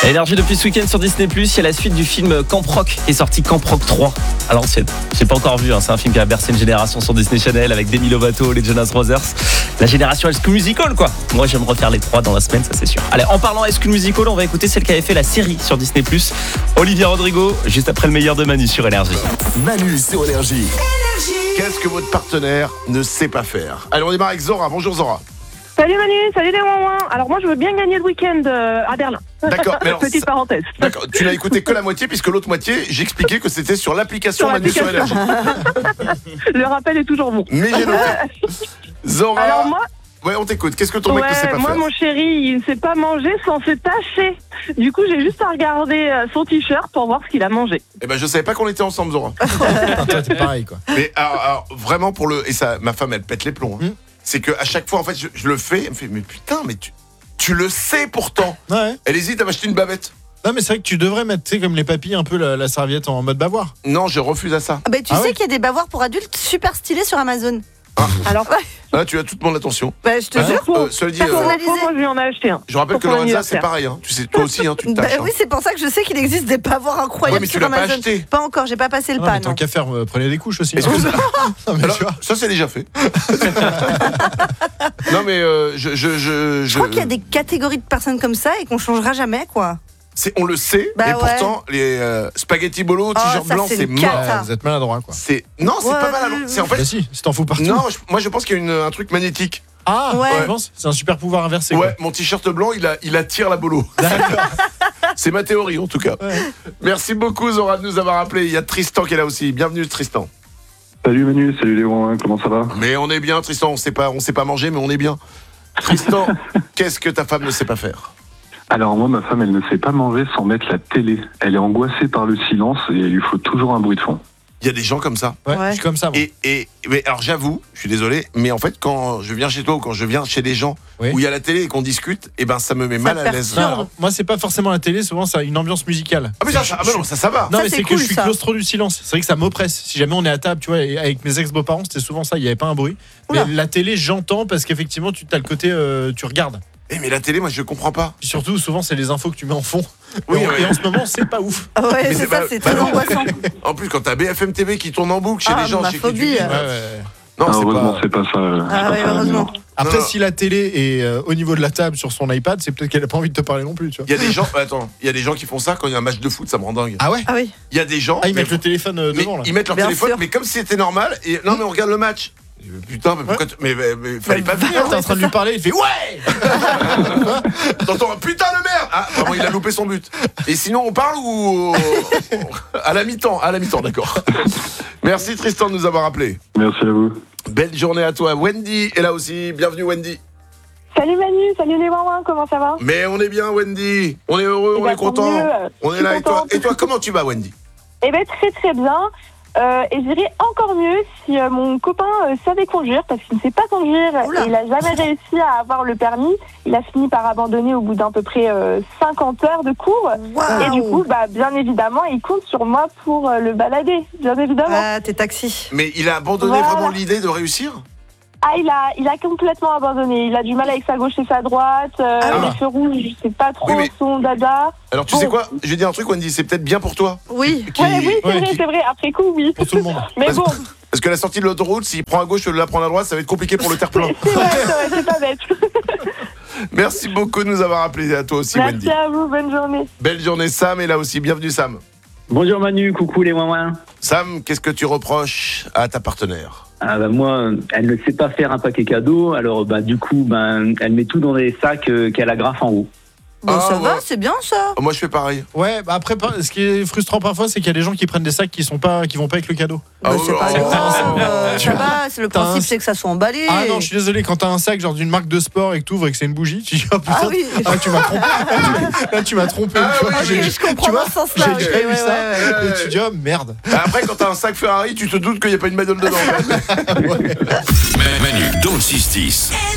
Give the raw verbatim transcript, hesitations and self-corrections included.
Énergie depuis ce week-end sur Disney plus, il y a la suite du film Camp Rock qui est sorti, Camp Rock trois à l'ancienne. J'ai pas encore vu, hein. C'est un film qui a bercé une génération sur Disney Channel avec Demi Lovato, les Jonas Brothers. La génération High School Musical, quoi. Moi, j'aime refaire les trois dans la semaine, ça c'est sûr. Allez, en parlant High School Musical, on va écouter celle qui avait fait la série sur Disney plus, Olivia Rodrigo, juste après le meilleur de Manu sur Énergie. Manu sur Énergie. Qu'est-ce que votre partenaire ne sait pas faire? Allez, on démarre avec Zora. Bonjour Zora. Salut Manu, salut les ouin-ouin. Alors moi je veux bien gagner le week-end euh, à Berlin. D'accord, mais alors, Petite ça- parenthèse. D'accord, tu n'as écouté que la moitié puisque l'autre moitié, j'expliquais que c'était sur l'application Sur Manu sur l'application. Énergie. Le rappel est toujours bon. Mais j'ai noté. Zora. Alors moi, Ouais, on t'écoute. Qu'est-ce que ton mec ne sait ouais, pas moi faire? mon chéri il ne sait pas manger sans se tâcher. Du coup j'ai juste à regarder euh, son t-shirt pour voir ce qu'il a mangé. Eh ben, je savais pas qu'on était ensemble, Zora. Toi, c'est pareil, quoi. Mais alors, alors, vraiment pour le et ça, ma femme, elle pète les plombs. hein. Hmm. C'est que à chaque fois, en fait, je, je le fais. Elle me fait, mais putain, mais tu, tu le sais pourtant. Ouais. Elle hésite à m'acheter une bavette. Non, mais c'est vrai que tu devrais mettre, tu sais, comme les papilles, un peu la, la serviette en mode bavoir. Non, je refuse à ça. Ah bah, tu Ah sais ouais qu'il y a des bavoirs pour adultes super stylés sur Amazon. Alors Là, tu as toute mon attention. Bah, je te Ah, jure. euh, cela dit, euh, Personnalisé. moi je lui en ai acheté un. je rappelle Pour que son Lorenza, c'est anniversaire. pareil. Hein. Tu sais, toi aussi, hein, tu te Bah tâches. oui, c'est pour ça que je sais qu'il existe des bavoirs incroyables Ouais, mais tu sur l'as pas Amazon. acheté. Pas encore, j'ai pas passé le Non, pas. mais tant non. qu'à faire, euh, prenez des couches aussi. Est-ce que ça- Non, mais Alors, tu vois. ça, c'est déjà fait. Non, mais euh, je, je, je, Je crois qu'il y a des catégories de personnes comme ça et qu'on changera jamais, quoi. c'est, on le sait, Bah et ouais. pourtant, les euh, spaghetti bolo, Oh, t-shirt ça, blanc, c'est c'est une mort. cata. Ouais, vous êtes maladroit, quoi. C'est non, c'est Ouais, pas mal. ouais, C'est en fait. Bah si, si t'en fous partout. Non, je- moi je pense qu'il y a une- un truc magnétique. Ah, Ouais. tu penses c'est un super pouvoir inversé. Ouais, quoi. mon t-shirt blanc, il, a, il attire la bolo. D'accord. C'est ma théorie en tout cas. Ouais. Merci beaucoup Zora de nous avoir appelé. Il y a Tristan qui est là aussi. Bienvenue Tristan. Salut Manu, salut les ouin-ouin, comment ça va? Mais on est bien Tristan, on sait pas, on sait pas manger, mais on est bien. Tristan, qu'est-ce que ta femme ne sait pas faire? Alors moi, ma femme, elle ne sait pas manger sans mettre la télé. Elle est angoissée par le silence et il lui faut toujours un bruit de fond. Il y a des gens comme ça. Ouais, Ouais. je suis comme ça, moi. Et, et mais alors j'avoue, je suis désolé, mais en fait quand je viens chez toi ou quand je viens chez des gens Oui. où il y a la télé et qu'on discute, et ben ça me met Ça mal à l'aise. perturbe. Non, alors, moi, c'est pas forcément la télé, souvent, c'est une ambiance musicale. Ah mais ça, ça, ah, bah non, ça, ça va. Non, Ça, mais c'est c'est cool, que je suis ça. claustro du silence. C'est vrai que ça m'oppresse. Si jamais on est à table, tu vois, et avec mes ex-beaux-parents, c'était souvent ça, il n'y avait pas un bruit. Oula. Mais la télé, j'entends parce qu'effectivement, tu as le côté, euh, tu regardes. Eh, mais la télé, moi je comprends pas. Puis surtout, souvent, c'est les infos que tu mets en fond. Oui, et, en- ouais. et en ce moment, c'est pas ouf. Ah ouais, Mais c'est c'est ça, pas- c'est bah très non. angoissant. En plus quand t'as B F M T V qui tourne en boucle chez Ah, les gens, ma chez qui tu phobie. vis, Ouais, euh, ouais. non, Ah, c'est heureusement, pas. c'est pas ça. euh, c'est Ah pas ouais, ça, la heureusement. maison. Après, Non, non. si la télé est euh, au niveau de la table sur son iPad, c'est peut-être qu'elle a pas envie de te parler non plus, tu vois. Il y a des gens, attends, il y a des gens qui font ça quand il y a un match de foot, ça me rend dingue. Ah ouais. Ah oui. Il y a des gens, Ah, ils mais- mettent le téléphone euh, mais devant là. ils mettent leur Bien téléphone, sûr. mais comme si c'était normal. Et non, mais on regarde le match. Putain, mais pourquoi tu- mais, mais, mais fallait pas Ah, venir. t'es en train de lui parler, il fait ouais. T'entends un putain de merde. Ah, vraiment, il a loupé son but. Et sinon, on parle ou à la mi-temps, à la mi-temps, d'accord. Merci Tristan de nous avoir appelé. Merci à vous. Belle journée à toi. Wendy est là aussi. Bienvenue Wendy. Salut Manu, salut les ouin-ouin, comment ça va? Mais on est bien Wendy. On est heureux, Eh on ben, est tant content. mieux. On Je est suis là et toi. contente. Et toi, comment tu vas Wendy? Eh ben très très bien. Euh, et j'irais encore mieux si euh, mon copain euh, savait conduire parce qu'il ne sait pas conduire Oula. et il a jamais réussi à avoir le permis. Il a fini par abandonner au bout d'à peu près euh, cinquante heures de cours. Et du coup, bah, bien évidemment, il compte sur moi pour euh, le balader, bien évidemment. Ah, t'es taxi. Mais il a abandonné Voilà. vraiment l'idée de réussir? Ah, il a, il a complètement abandonné. Il a du mal avec sa gauche et sa droite. euh, Ah les ouais. feux rouges, c'est pas trop Oui, mais- son dada. Alors tu Bon. sais quoi? Je vais dire un truc Wendy, c'est peut-être bien pour toi. Oui. Qui- Ouais, oui, c'est ouais, vrai, qui- c'est vrai. Après coup, oui. Pour tout le monde. Mais Parce- bon, Parce que la sortie de l'autoroute, s'il prend à gauche, il la prend à droite, ça va être compliqué pour le terre-plein. c'est vrai, c'est vrai, c'est pas bête. Merci beaucoup de nous avoir appelés, à toi aussi Merci Wendy. à vous, bonne journée. Belle journée. Sam est là aussi. Bienvenue Sam. Bonjour Manu, coucou les ouin-ouin. Sam, qu'est-ce que tu reproches à ta partenaire? Ah bah moi, elle ne sait pas faire un paquet cadeau, alors bah du coup, ben elle met tout dans des sacs euh, qu'elle agrafe en haut. Bon, Ah, ça ouais. va, c'est bien ça. Moi je fais pareil. Ouais, bah après, par- ce qui est frustrant parfois, c'est qu'il y a des gens qui prennent des sacs qui sont pas, qui vont pas avec le cadeau. Ah, Bah, c'est ouais, pas ouais, grave, ouais, euh, tu ça vois. va, c'est le T'as un- principe, c'est que ça soit emballé. Ah non, je suis désolé, quand t'as un sac genre d'une marque de sport et que t'ouvres et que c'est une bougie, tu dis oh putain, Ah oui. ah, tu m'as trompé. Là tu m'as trompé. Ah tu vois, oui, j'ai- Ok, je comprends tu vois, dans ce sens-là. j'ai ok, déjà vu ouais, ça. ouais, ouais. Et tu dis oh merde. Après, quand t'as un sac Ferrari, tu te doutes qu'il n'y a pas une bagnole dedans. Manu dans le six dix.